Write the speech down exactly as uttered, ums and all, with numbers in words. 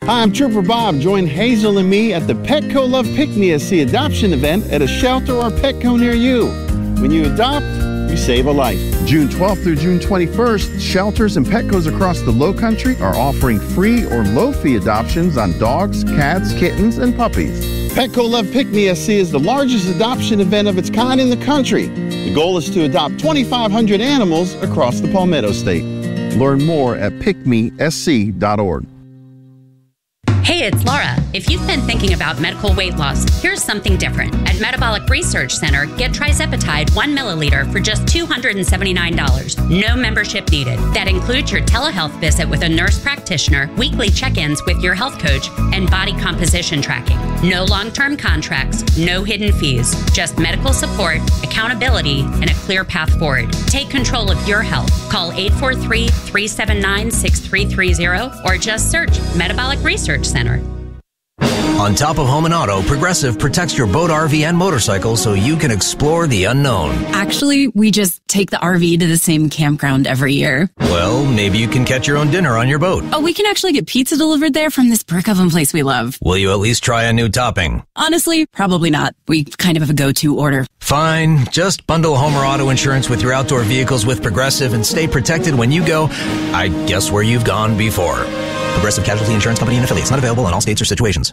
Hi, I'm Trooper Bob. Join Hazel and me at the Petco Love Pick Me at Sea adoption event at a shelter or Petco near you. When you adopt, you save a life. June twelfth through June twenty-first, shelters and Petcos across the Lowcountry are offering free or low-fee adoptions on dogs, cats, kittens, and puppies. Petco Love Pick Me at Sea is the largest adoption event of its kind in the country. The goal is to adopt twenty-five hundred animals across the Palmetto State. Learn more at pick me s c dot org. Hey, it's Laura. If you've been thinking about medical weight loss, here's something different. At Metabolic Research Center, get Trizepatide one milliliter for just two hundred seventy-nine dollars. No membership needed. That includes your telehealth visit with a nurse practitioner, weekly check-ins with your health coach, and body composition tracking. No long-term contracts, no hidden fees, just medical support, accountability, and a clear path forward. Take control of your health. Call eight four three, three seven nine, six three three zero or just search Metabolic Research Center. On top of home and auto, Progressive protects your boat, R V, and motorcycle so you can explore the unknown. Actually, we just take the R V to the same campground every year. Well, maybe you can catch your own dinner on your boat. Oh, we can actually get pizza delivered there from this brick oven place we love. Will you at least try a new topping? Honestly, probably not. We kind of have a go-to order. Fine. Just bundle home or auto insurance with your outdoor vehicles with Progressive and stay protected when you go, I guess, where you've gone before. Progressive Casualty Insurance Company and affiliates. Not available in all states or situations.